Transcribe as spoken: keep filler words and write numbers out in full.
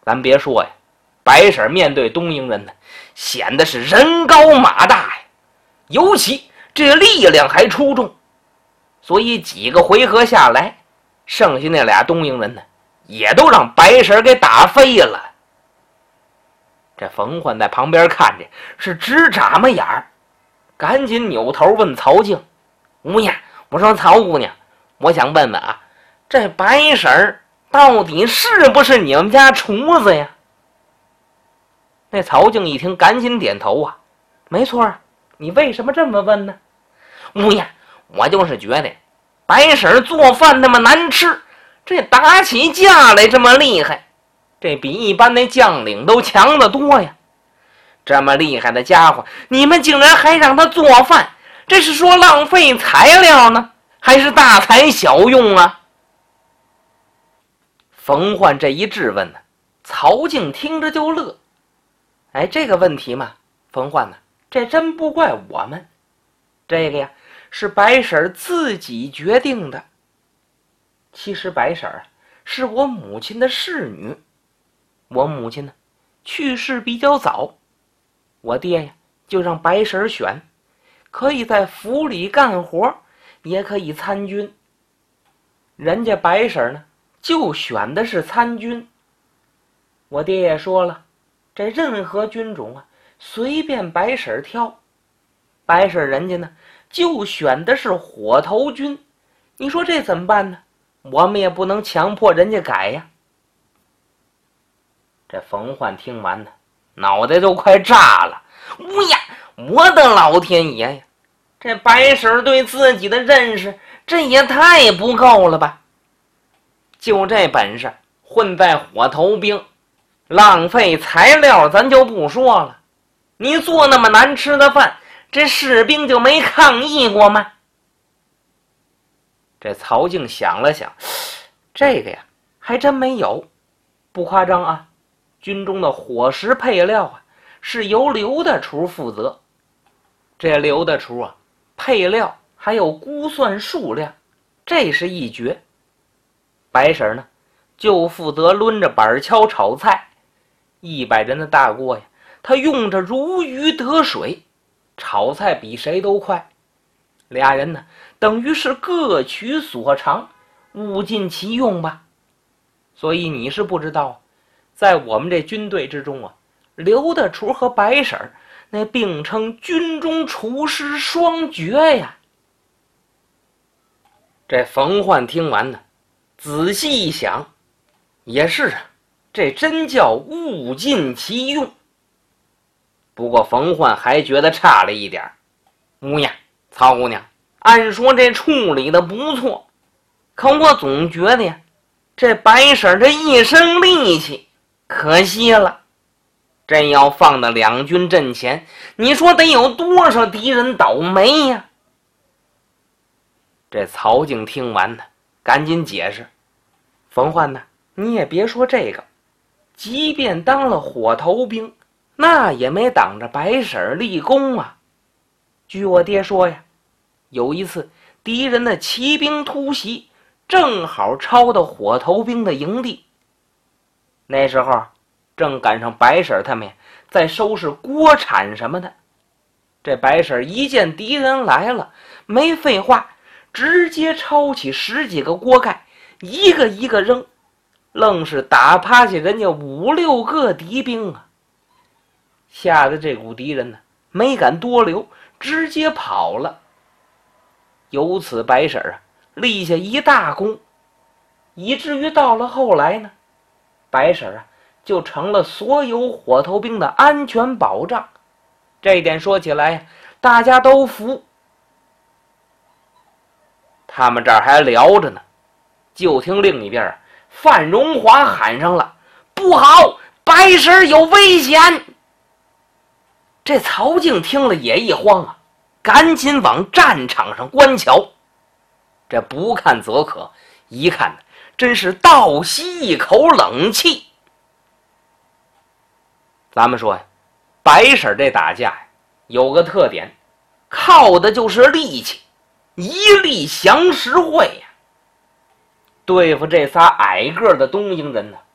咱别说呀，白婶面对东瀛人呢，显得是人高马大呀，尤其这力量还出众。所以几个回合下来，剩下那俩东瀛人呢，也都让白婶给打飞了。这冯焕在旁边看着，是直眨巴眼儿，赶紧扭头问曹静：“姑娘，我说曹姑娘，我想问问啊，这白婶到底是不是你们家厨子呀？”那曹静一听，赶紧点头啊：“没错啊，你为什么这么问呢？”“姑娘，我就是觉得白婶做饭那么难吃，这打起架来这么厉害，这比一般那将领都强得多呀！这么厉害的家伙，你们竟然还让他做饭，这是说浪费材料呢，还是大材小用啊？”冯焕这一质问呢，曹静听着就乐。哎，这个问题嘛，冯焕呢，这真不怪我们，这个呀是白婶自己决定的。其实白婶啊是我母亲的侍女，我母亲呢去世比较早，我爹呀就让白婶选，可以在府里干活，也可以参军。人家白婶呢就选的是参军。我爹也说了，这任何军种啊随便白婶挑，白婶人家呢就选的是火头军。你说这怎么办呢？我们也不能强迫人家改呀。这冯焕听完呢，脑袋都快炸了。乌呀，我的老天爷呀，这白婶对自己的认识这也太不够了吧。就这本事混在火头兵，浪费材料咱就不说了，你做那么难吃的饭，这士兵就没抗议过吗？这曹静想了想，这个呀还真没有，不夸张啊，军中的伙食配料啊是由刘大厨负责。这刘大厨啊配料还有估算数量，这是一绝。白婶呢就负责抡着板锹炒菜，一百人的大锅呀，他用着如鱼得水，炒菜比谁都快。俩人呢等于是各取所长，物尽其用吧。所以你是不知道，在我们这军队之中啊，刘大厨和白婶那并称军中厨师双绝呀。这冯焕听完呢，仔细一想，也是啊，这真叫物尽其用。不过冯焕还觉得差了一点。姑娘，曹姑娘，按说这处理的不错，可我总觉得呀，这白婶这一身力气可惜了。真要放到两军阵前，你说得有多少敌人倒霉呀？这曹静听完呢，赶紧解释：“冯焕呢，你也别说这个，即便当了火头兵，那也没挡着白婶立功啊。据我爹说呀，有一次敌人的骑兵突袭，正好抄到火头兵的营地，那时候正赶上白婶他们在收拾锅铲什么的。这白婶一见敌人来了，没废话，直接抄起十几个锅盖，一个一个扔，愣是打趴下人家五六个敌兵啊！吓得这股敌人呢，没敢多留，直接跑了。由此白婶啊立下一大功，以至于到了后来呢，白婶啊就成了所有火头兵的安全保障。这一点说起来大家都服。他们这儿还聊着呢，就听另一边啊范荣华喊上了：“不好，白婶有危险！”这曹静听了也一慌啊，赶紧往战场上观瞧。这不看则可，一看真是倒吸一口冷气。咱们说呀，白婶这打架呀有个特点，靠的就是力气，一力降十会呀。对付这仨矮个的东瀛人呢，